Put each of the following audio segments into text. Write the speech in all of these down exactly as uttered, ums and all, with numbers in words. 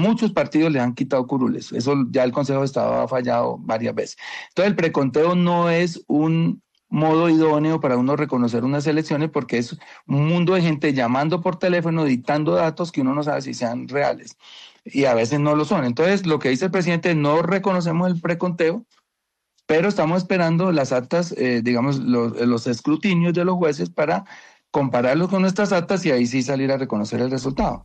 muchos partidos les han quitado curules. Eso ya el Consejo de Estado ha fallado varias veces. Entonces el preconteo no es un modo idóneo para uno reconocer unas elecciones porque es un mundo de gente llamando por teléfono, dictando datos que uno no sabe si sean reales y a veces no lo son. Entonces lo que dice el presidente, no reconocemos el preconteo, pero estamos esperando las actas, eh, digamos, los, los escrutinios de los jueces para compararlos con nuestras actas y ahí sí salir a reconocer el resultado.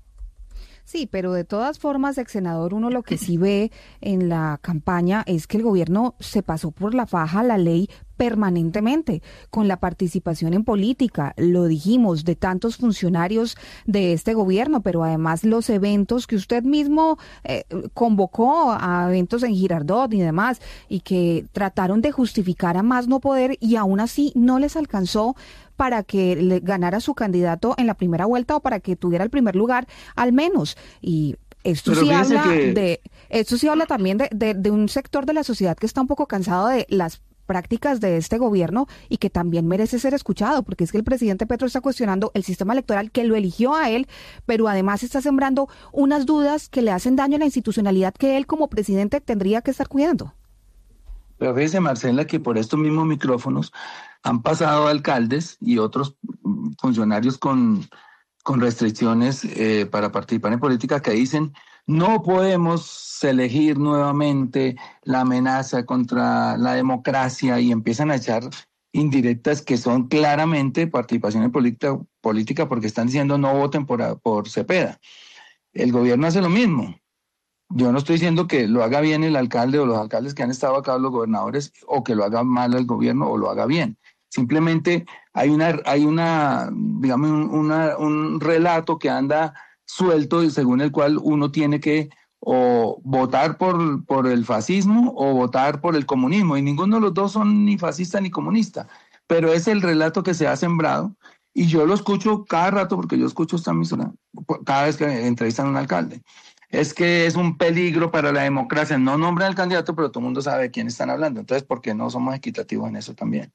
Sí, pero de todas formas, ex senador, uno lo que sí ve en la campaña es que el gobierno se pasó por la faja la ley permanentemente, con la participación en política, lo dijimos, de tantos funcionarios de este gobierno, pero además los eventos que usted mismo eh, convocó a eventos en Girardot y demás, y que trataron de justificar a más no poder y aún así no les alcanzó para que le ganara su candidato en la primera vuelta o para que tuviera el primer lugar al menos. Y esto Pero sí habla que... de esto sí habla también de, de, de un sector de la sociedad que está un poco cansado de las prácticas de este gobierno y que también merece ser escuchado, porque es que el presidente Petro está cuestionando el sistema electoral que lo eligió a él, pero además está sembrando unas dudas que le hacen daño a la institucionalidad que él como presidente tendría que estar cuidando. Pero fíjese, Marcela, que por estos mismos micrófonos han pasado alcaldes y otros funcionarios con, con restricciones eh, para participar en política que dicen no podemos elegir nuevamente la amenaza contra la democracia y empiezan a echar indirectas que son claramente participación en política, política porque están diciendo no voten por, por Cepeda. El gobierno hace lo mismo. Yo no estoy diciendo que lo haga bien el alcalde o los alcaldes que han estado acá, los gobernadores, o que lo haga mal el gobierno o lo haga bien. Simplemente hay una, hay una, digamos, una, un relato que anda suelto y según el cual uno tiene que o votar por, por el fascismo o votar por el comunismo. Y ninguno de los dos son ni fascista ni comunista. Pero es el relato que se ha sembrado y yo lo escucho cada rato porque yo escucho esta emisora cada vez que entrevistan a un alcalde. Es que es un peligro para la democracia. No nombran al candidato, pero todo el mundo sabe de quién están hablando. Entonces, ¿por qué no somos equitativos en eso también?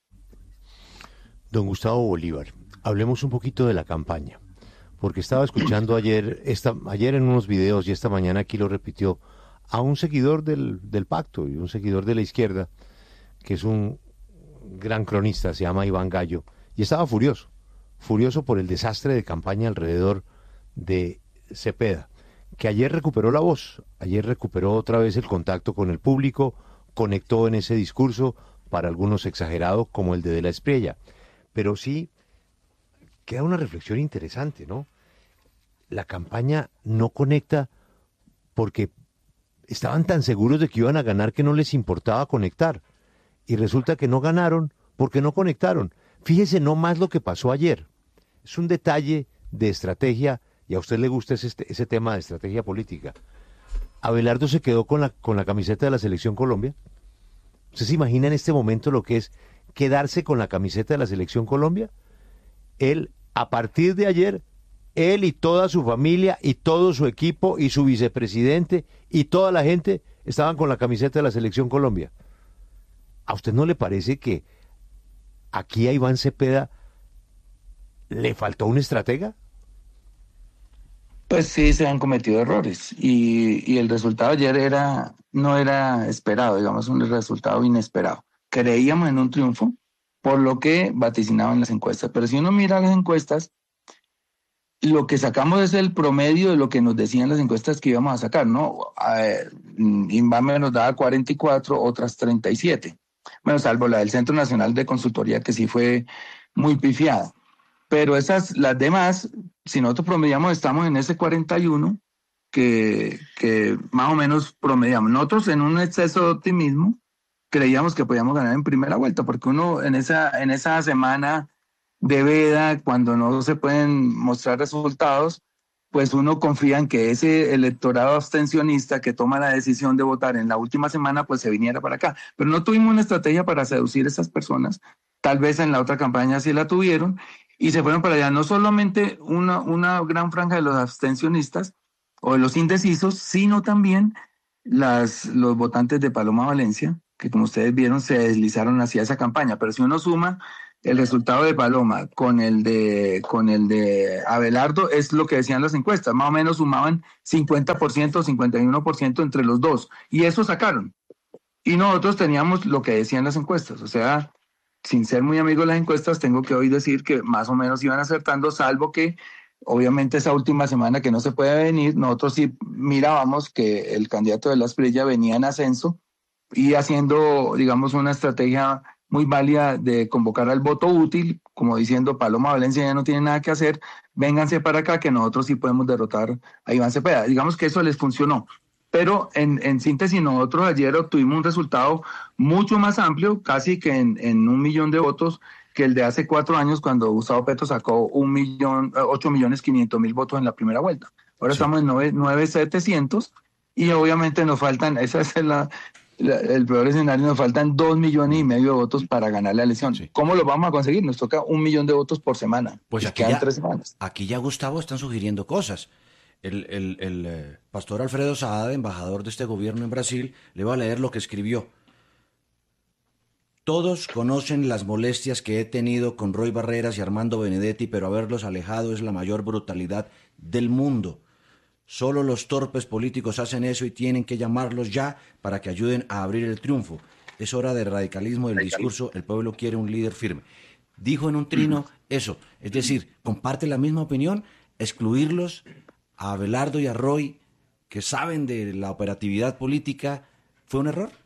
Don Gustavo Bolívar, hablemos un poquito de la campaña, porque estaba escuchando ayer, esta, ayer en unos videos y esta mañana aquí lo repitió, a un seguidor del, del pacto y un seguidor de la izquierda, que es un gran cronista, se llama Iván Gallo, y estaba furioso, furioso por el desastre de campaña alrededor de Cepeda, que ayer recuperó la voz, ayer recuperó otra vez el contacto con el público, conectó en ese discurso, para algunos exagerado, como el de De la Espriella. Pero sí queda una reflexión interesante, ¿no? La campaña no conecta porque estaban tan seguros de que iban a ganar que no les importaba conectar. Y resulta que no ganaron porque no conectaron. Fíjese no más lo que pasó ayer. Es un detalle de estrategia, y a usted le gusta ese, ese tema de estrategia política. Abelardo se quedó con la, con la camiseta de la Selección Colombia. ¿Usted se imagina en este momento lo que es quedarse con la camiseta de la Selección Colombia? Él, a partir de ayer, él y toda su familia y todo su equipo y su vicepresidente y toda la gente estaban con la camiseta de la Selección Colombia. ¿A usted no le parece que aquí a Iván Cepeda le faltó un estratega? Pues sí, se han cometido errores y, y el resultado ayer era no era esperado, digamos, un resultado inesperado. Creíamos en un triunfo, por lo que vaticinaban las encuestas. Pero si uno mira las encuestas, lo que sacamos es el promedio de lo que nos decían las encuestas que íbamos a sacar, ¿no? Inbame nos daba cuarenta y cuatro, otras treinta y siete. Bueno, salvo la del Centro Nacional de Consultoría, que sí fue muy pifiada. Pero esas, las demás, si nosotros promediamos, estamos en ese cuarenta y uno que, que más o menos promediamos. Nosotros en un exceso de optimismo creíamos que podíamos ganar en primera vuelta, porque uno en esa, en esa semana de veda, cuando no se pueden mostrar resultados, pues uno confía en que ese electorado abstencionista que toma la decisión de votar en la última semana, pues se viniera para acá. Pero no tuvimos una estrategia para seducir a esas personas, tal vez en la otra campaña sí la tuvieron, y se fueron para allá. No solamente una, una gran franja de los abstencionistas o de los indecisos, sino también las, los votantes de Paloma Valencia, que como ustedes vieron se deslizaron hacia esa campaña. Pero si uno suma, el resultado de Paloma con el de con el de Abelardo es lo que decían las encuestas, más o menos sumaban cincuenta por ciento, cincuenta y uno por ciento entre los dos, y eso sacaron. Y nosotros teníamos lo que decían las encuestas, o sea, sin ser muy amigo de las encuestas, tengo que hoy decir que más o menos iban acertando, salvo que obviamente esa última semana que no se puede venir, nosotros sí mirábamos que el candidato de la Espriella venía en ascenso y haciendo, digamos, una estrategia muy válida de convocar al voto útil, como diciendo, Paloma Valencia ya no tiene nada que hacer, vénganse para acá que nosotros sí podemos derrotar a Iván Cepeda. Digamos que eso les funcionó. Pero en, en síntesis, nosotros ayer obtuvimos un resultado mucho más amplio, casi que en, en un millón de votos, que el de hace cuatro años cuando Gustavo Petro sacó un millón, ocho millones quinientos mil votos en la primera vuelta. Ahora sí. Estamos en nueve, nueve setecientos y obviamente nos faltan, esa es la, la, el peor escenario, nos faltan dos millones y medio de votos para ganar la elección. Sí. ¿Cómo lo vamos a conseguir? Nos toca un millón de votos por semana. Pues aquí ya, tres semanas. Aquí ya, Gustavo, están sugiriendo cosas. El, el, el eh, pastor Alfredo Saada, embajador de este gobierno en Brasil, le va a leer lo que escribió. Todos conocen las molestias que he tenido con Roy Barreras y Armando Benedetti, pero haberlos alejado es la mayor brutalidad del mundo. Solo los torpes políticos hacen eso y tienen que llamarlos ya para que ayuden a abrir el triunfo. Es hora de radicalismo del discurso, el pueblo quiere un líder firme. Dijo en un trino eso, es decir, comparte la misma opinión, excluirlos a Abelardo y a Roy, que saben de la operatividad política, ¿fue un error?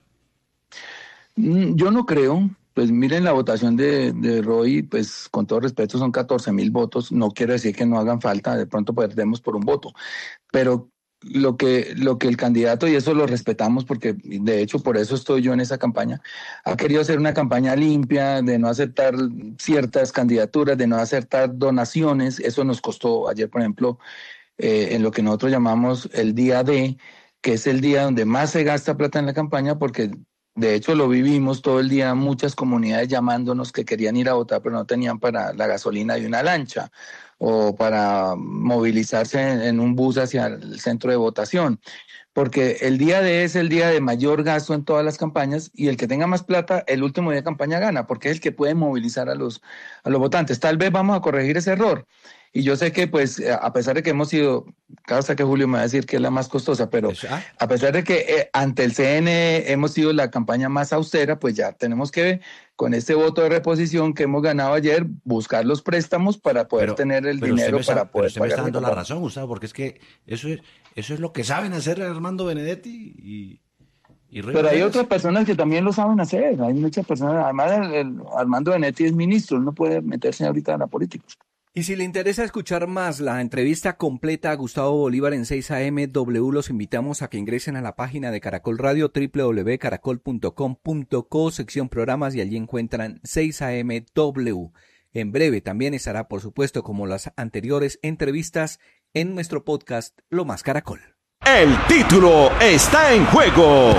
Yo no creo. Pues miren la votación de, de Roy, pues con todo respeto son catorce mil votos, no quiero decir que no hagan falta, de pronto perdemos por un voto, pero lo que, lo que el candidato, y eso lo respetamos porque de hecho por eso estoy yo en esa campaña, ha querido hacer una campaña limpia, de no aceptar ciertas candidaturas, de no aceptar donaciones, eso nos costó ayer, por ejemplo, eh, en lo que nosotros llamamos el día D, que es el día donde más se gasta plata en la campaña, porque de hecho lo vivimos todo el día, muchas comunidades llamándonos que querían ir a votar pero no tenían para la gasolina de una lancha o para movilizarse en, en un bus hacia el centro de votación, porque el día D es el día de mayor gasto en todas las campañas y el que tenga más plata el último día de campaña gana, porque es el que puede movilizar a los, a los votantes. Tal vez vamos a corregir ese error. Y yo sé que, pues, a pesar de que hemos sido, claro está que Julio me va a decir que es la más costosa, pero a pesar de que eh, ante el C N E hemos sido la campaña más austera, pues ya tenemos que, con este voto de reposición que hemos ganado ayer, buscar los préstamos para poder pero, tener el dinero está, para poder pero usted me está dando la razón, Gustavo, porque es que eso es, eso es lo que saben hacer Armando Benedetti y... Y pero hay otras personas que también lo saben hacer, hay muchas personas, además el, el Armando Benedetti es ministro, él no puede meterse ahorita en la política. Y si le interesa escuchar más la entrevista completa a Gustavo Bolívar en seis A M W, los invitamos a que ingresen a la página de Caracol Radio, doble u doble u doble u punto caracol punto com punto co, sección programas, y allí encuentran seis A M W. En breve también estará, por supuesto, como las anteriores entrevistas, en nuestro podcast Lo Más Caracol. El título está en juego.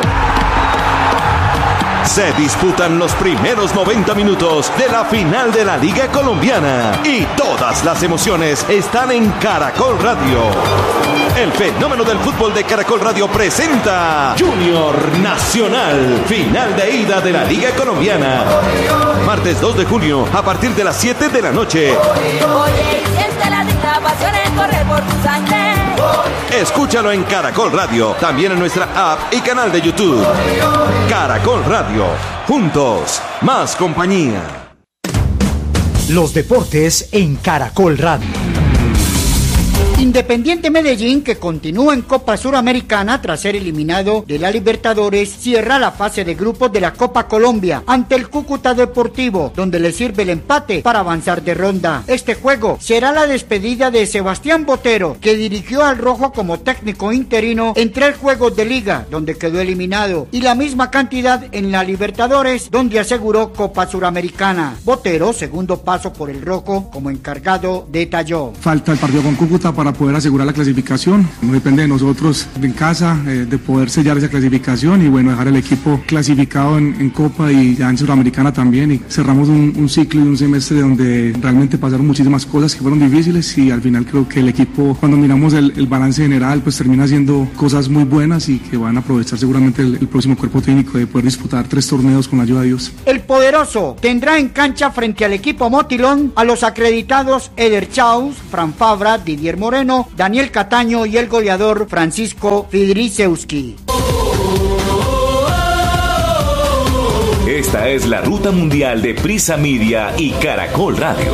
Se disputan los primeros noventa minutos de la final de la Liga Colombiana y todas las emociones están en Caracol Radio. El fenómeno del fútbol de Caracol Radio presenta Junior Nacional, final de ida de la Liga Colombiana. Martes dos de junio a partir de las siete de la noche. Escúchalo en Caracol Radio, también en nuestra app y canal de YouTube. Caracol Radio, juntos, más compañía. Los deportes en Caracol Radio. Independiente Medellín, que continúa en Copa Suramericana tras ser eliminado de la Libertadores, cierra la fase de grupos de la Copa Colombia ante el Cúcuta Deportivo, donde le sirve el empate para avanzar de ronda. Este juego será la despedida de Sebastián Botero, que dirigió al Rojo como técnico interino en tres juegos de liga, donde quedó eliminado, y la misma cantidad en la Libertadores, donde aseguró Copa Suramericana. Botero, segundo paso por el Rojo como encargado, detalló: falta el partido con Cúcuta para poder asegurar la clasificación. No depende de nosotros en casa eh, de poder sellar esa clasificación y bueno, dejar el equipo clasificado en, en Copa y ya en Sudamericana también, y cerramos un, un ciclo y un semestre donde realmente pasaron muchísimas cosas que fueron difíciles y al final creo que el equipo, cuando miramos el, el balance general, pues termina haciendo cosas muy buenas y que van a aprovechar seguramente el, el próximo cuerpo técnico de poder disputar tres torneos con la ayuda de Dios. El poderoso tendrá en cancha frente al equipo Motilón a los acreditados Eder Chaus, Fran Fabra, Didier Moreno, Daniel Cataño y el goleador Francisco Fidrisewski. Esta es la ruta mundial de Prisa Media y Caracol Radio.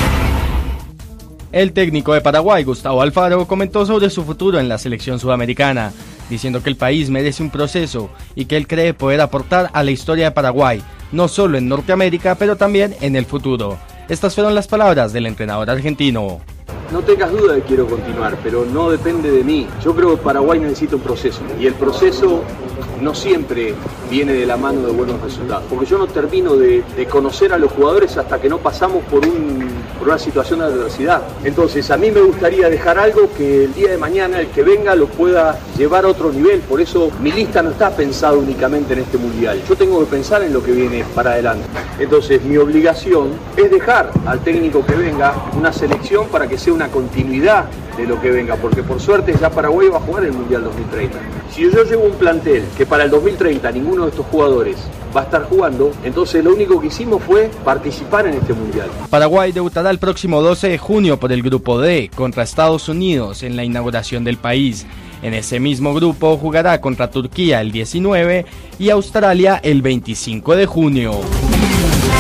El técnico de Paraguay, Gustavo Alfaro, comentó sobre su futuro en la selección sudamericana, diciendo que el país merece un proceso y que él cree poder aportar a la historia de Paraguay, no solo en Norteamérica, pero también en el futuro. Estas fueron las palabras del entrenador argentino. No tengas duda de que quiero continuar, pero no depende de mí. Yo creo que Paraguay necesita un proceso y el proceso no siempre viene de la mano de buenos resultados, porque yo no termino de, de conocer a los jugadores hasta que no pasamos por, un, por una situación de adversidad. Entonces a mí me gustaría dejar algo que el día de mañana el que venga lo pueda llevar a otro nivel. Por eso mi lista no está pensada únicamente en este mundial, yo tengo que pensar en lo que viene para adelante. Entonces mi obligación es dejar al técnico que venga una selección para que sea una continuidad de lo que venga, porque por suerte ya Paraguay va a jugar el Mundial dos mil treinta. Si yo llevo un plantel que para el dos mil treinta ninguno de estos jugadores va a estar jugando, entonces lo único que hicimos fue participar en este Mundial. Paraguay debutará el próximo doce de junio por el Grupo D contra Estados Unidos en la inauguración del país. En ese mismo grupo jugará contra Turquía el diecinueve y Australia el veinticinco de junio.